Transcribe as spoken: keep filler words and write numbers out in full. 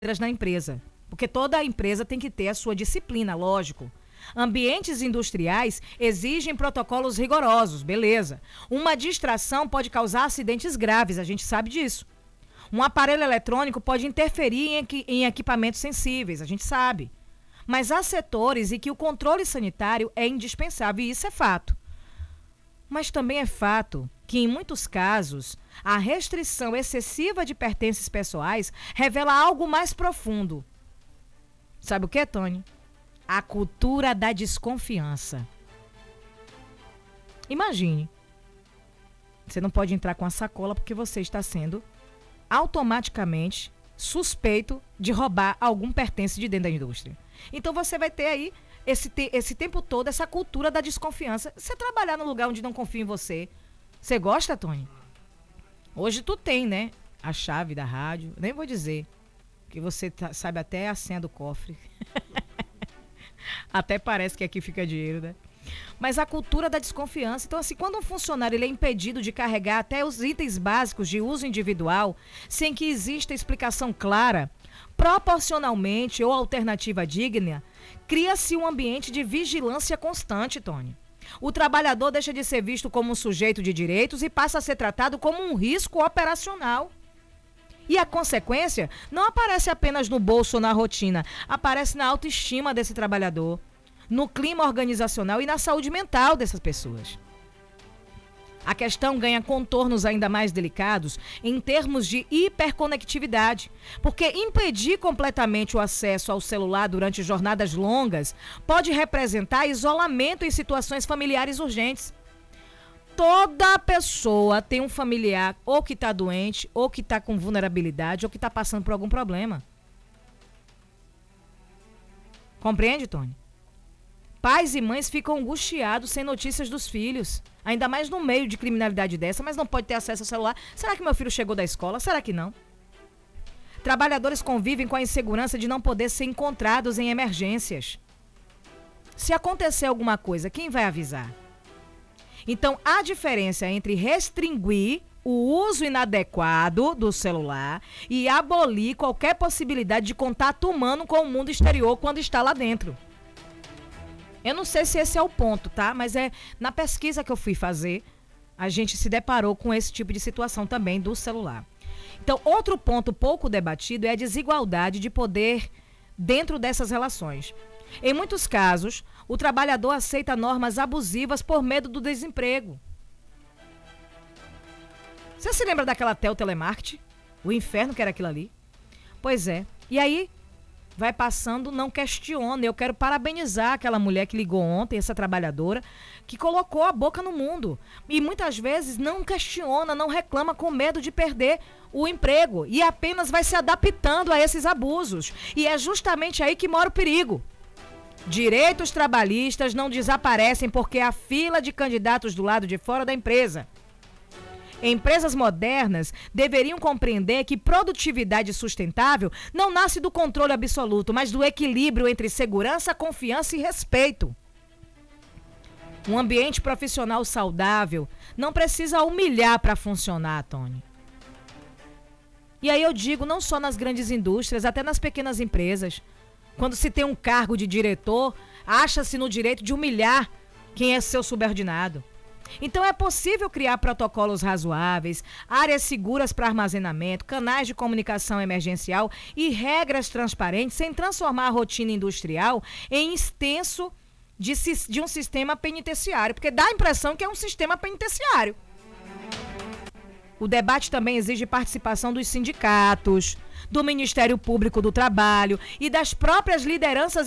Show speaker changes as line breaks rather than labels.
na empresa, porque toda empresa tem que ter a sua disciplina, lógico. Ambientes industriais exigem protocolos rigorosos, beleza. Uma distração pode causar acidentes graves, a gente sabe disso. Um aparelho eletrônico pode interferir em, equi- em equipamentos sensíveis, a gente sabe. Mas há setores em que o controle sanitário é indispensável, e isso é fato. Mas também é fato que, em muitos casos, a restrição excessiva de pertences pessoais revela algo mais profundo. Sabe o que, Tony? A cultura da desconfiança. Imagine, você não pode entrar com a sacola porque você está sendo automaticamente suspeito de roubar algum pertence de dentro da indústria. Então você vai ter aí esse, te- esse tempo todo essa cultura da desconfiança. Você trabalhar num lugar onde não confia em você. Você gosta, Tony? Hoje tu tem, né? A chave da rádio. Nem vou dizer. Que você tá- sabe até a senha do cofre. Até parece que aqui fica dinheiro, né? Mas a cultura da desconfiança. Então, assim, quando um funcionário ele é impedido de carregar até os itens básicos de uso individual, sem que exista explicação clara, proporcionalmente ou alternativa digna, cria-se um ambiente de vigilância constante, Tony. O trabalhador deixa de ser visto como um sujeito de direitos e passa a ser tratado como um risco operacional. E a consequência não aparece apenas no bolso ou na rotina, aparece na autoestima desse trabalhador, no clima organizacional e na saúde mental dessas pessoas. A questão ganha contornos ainda mais delicados em termos de hiperconectividade, porque impedir completamente o acesso ao celular durante jornadas longas pode representar isolamento em situações familiares urgentes. Toda pessoa tem um familiar ou que está doente, ou que está com vulnerabilidade, ou que está passando por algum problema. Compreende, Tony? Pais e mães ficam angustiados sem notícias dos filhos. Ainda mais no meio de criminalidade dessa, mas não pode ter acesso ao celular. Será que meu filho chegou da escola? Será que não? Trabalhadores convivem com a insegurança de não poder ser encontrados em emergências. Se acontecer alguma coisa, quem vai avisar? Então, há diferença entre restringir o uso inadequado do celular e abolir qualquer possibilidade de contato humano com o mundo exterior quando está lá dentro. Eu não sei se esse é o ponto, tá? Mas é na pesquisa que eu fui fazer, a gente se deparou com esse tipo de situação também do celular. Então, outro ponto pouco debatido é a desigualdade de poder dentro dessas relações. Em muitos casos, o trabalhador aceita normas abusivas por medo do desemprego. Você se lembra daquela Tel Telemarketing? O inferno que era aquilo ali? Pois é. E aí, vai passando, não questiona. Eu quero parabenizar aquela mulher que ligou ontem, essa trabalhadora, que colocou a boca no mundo. E muitas vezes não questiona, não reclama com medo de perder o emprego. E apenas vai se adaptando a esses abusos. E é justamente aí que mora o perigo. Direitos trabalhistas não desaparecem porque há fila de candidatos do lado de fora da empresa. Empresas modernas deveriam compreender que produtividade sustentável não nasce do controle absoluto, mas do equilíbrio entre segurança, confiança e respeito. Um ambiente profissional saudável não precisa humilhar para funcionar, Tony. E aí eu digo, não só nas grandes indústrias, até nas pequenas empresas. Quando se tem um cargo de diretor, acha-se no direito de humilhar quem é seu subordinado. Então é possível criar protocolos razoáveis, áreas seguras para armazenamento, canais de comunicação emergencial e regras transparentes sem transformar a rotina industrial em extenso de, de um sistema penitenciário, porque dá a impressão que é um sistema penitenciário. O debate também exige participação dos sindicatos, do Ministério Público do Trabalho e das próprias lideranças